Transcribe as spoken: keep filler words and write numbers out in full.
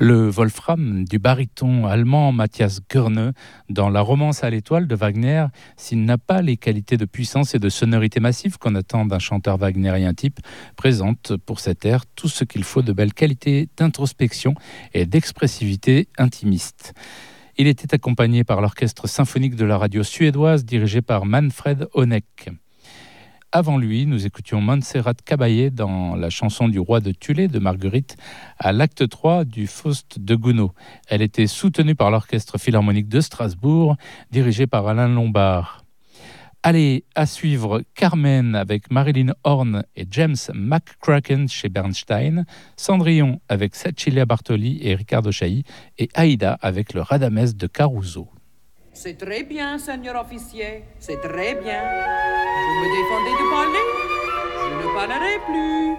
Le Wolfram du baryton allemand Matthias Görne dans La Romance à l'étoile de Wagner, s'il n'a pas les qualités de puissance et de sonorité massive qu'on attend d'un chanteur wagnérien type, présente pour cet air tout ce qu'il faut de belles qualités d'introspection et d'expressivité intimiste. Il était accompagné par l'orchestre symphonique de la radio suédoise dirigé par Manfred Honeck. Avant lui, nous écoutions Montserrat Caballé dans la chanson du roi de Thulé de Marguerite à l'acte trois du Faust de Gounod. Elle était soutenue par l'orchestre philharmonique de Strasbourg, dirigé par Alain Lombard. Allez, à suivre Carmen avec Marilyn Horne et James McCracken chez Bernstein, Cendrillon avec Cecilia Bartoli et Riccardo Chailly, et Aïda avec le Radames de Caruso. C'est très bien, seigneur officier, c'est très bien. Vous me défendez de parler, je ne parlerai plus.